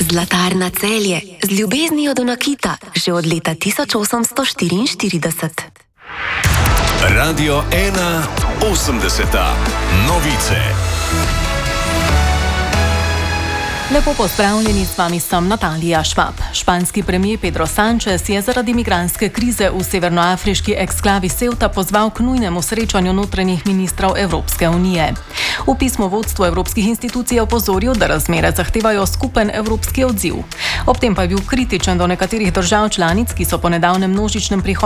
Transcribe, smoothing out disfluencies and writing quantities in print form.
Zlatarna Celje, z ljubeznijo do nakita, že od leta 1844. Radio 1 80. Novice. Lepo pozdravljeni, z vami sem Natalija Švab. Španski premijer Pedro Sánchez je zaradi migrantske krize v severnoafriški eksklavi Ceuta pozval k nujnemu srečanju notranjih ministrov Evropske unije. V pismu vodstvu evropskih institucij je opozoril, da razmere zahtevajo skupen evropski odziv. Ob tem pa je bil kritičen do nekaterih držav članic, ki so po nedavnem množičnem prihodu